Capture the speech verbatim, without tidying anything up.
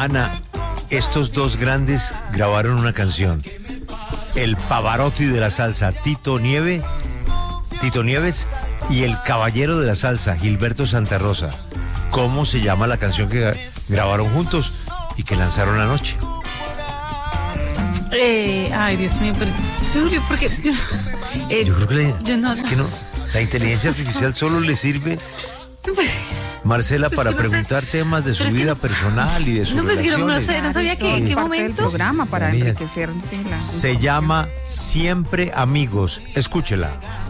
Ana, estos dos grandes grabaron una canción. El Pavarotti de la salsa, Tito Nieve, Tito Nieves, y el caballero de la salsa, Gilberto Santa Rosa. ¿Cómo se llama la canción que grabaron juntos y que lanzaron anoche? Eh, ay, Dios mío, pero Julio, porque yo, eh, yo creo que, le, yo no, es que no, la inteligencia artificial solo le sirve, Marcela, para es que no preguntar sé, temas de su vida es que no, personal y de su no, pues, que no, no, relaciones. sé, no sabía que en qué momento. Programa para enriquecer. Se llama Siempre Amigos. Escúchela.